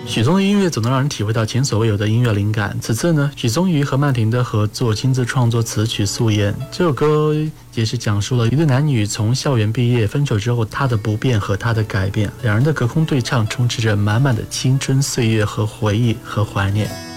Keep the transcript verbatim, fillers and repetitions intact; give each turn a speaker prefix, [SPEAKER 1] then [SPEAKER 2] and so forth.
[SPEAKER 1] 许嵩的音乐总能让人体会到前所未有的音乐灵感。此次呢，许嵩与何曼婷的合作，亲自创作词曲素颜。这首歌也是讲述了一对男女从校园毕业分手之后，他的不变和他的改变，两人的隔空对唱，充斥着满满的青春岁月和回忆和怀念。